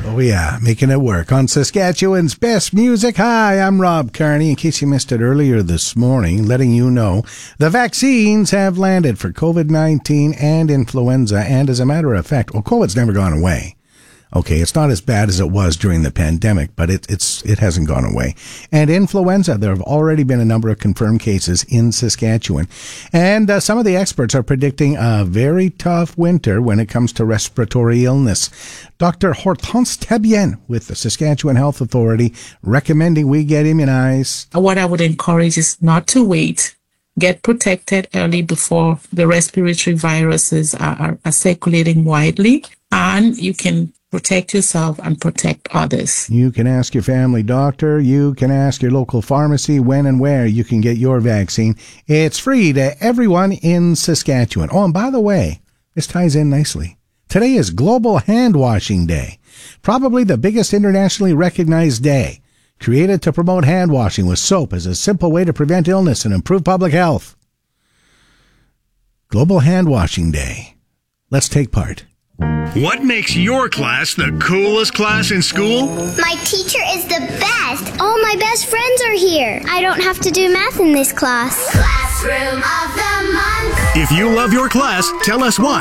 Oh, yeah, making it work on Saskatchewan's best music. Hi, I'm Rob Carney. In case you missed it earlier this morning, letting you know the vaccines have landed for COVID-19 and influenza. And as a matter of fact, well, COVID's never gone away. Okay, it's not as bad as it was during the pandemic, but it hasn't gone away. And influenza, there have already been a number of confirmed cases in Saskatchewan. And some of the experts are predicting a very tough winter when it comes to respiratory illness. Dr. Hortense Tebien with the Saskatchewan Health Authority recommending we get immunized. What I would encourage is not to wait. Get protected early before the respiratory viruses are circulating widely, and you can protect yourself and protect others. You can ask your family doctor. You can ask your local pharmacy when and where you can get your vaccine. It's free to everyone in Saskatchewan. Oh, and by the way, this ties in nicely. Today is Global Hand Washing Day, probably the biggest internationally recognized day, created to promote hand washing with soap as a simple way to prevent illness and improve public health. Global Hand Washing Day. Let's take part. What makes your class the coolest class in school? My teacher is the best. All my best friends are here. I don't have to do math in this class. Classroom of the Month. If you love your class, tell us why.